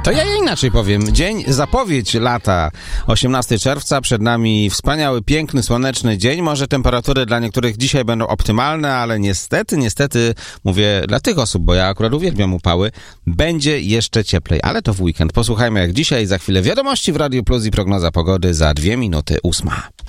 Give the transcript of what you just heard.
To ja inaczej powiem. Zapowiedź lata, 18 czerwca, przed nami wspaniały, piękny, słoneczny dzień. Może temperatury dla niektórych dzisiaj będą optymalne, ale niestety, mówię dla tych osób, bo ja akurat uwielbiam upały, będzie jeszcze cieplej, ale to w weekend. Posłuchajmy jak dzisiaj, za chwilę wiadomości w Radiu Plus i prognoza pogody za 2:08.